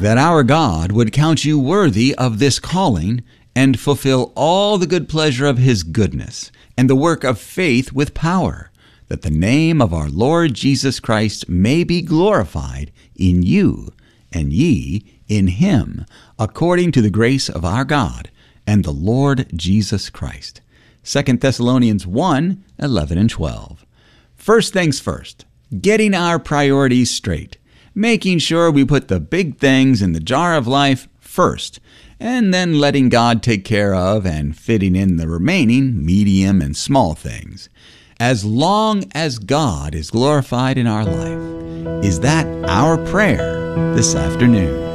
that our God would count you worthy of this calling and fulfill all the good pleasure of his goodness and the work of faith with power, that the name of our Lord Jesus Christ may be glorified in you, and ye in him, according to the grace of our God and the Lord Jesus Christ. 2 Thessalonians 1, 11 and 12. First things first, getting our priorities straight, making sure we put the big things in the jar of life first, and then letting God take care of and fitting in the remaining medium and small things. As long as God is glorified in our life. Is that our prayer this afternoon?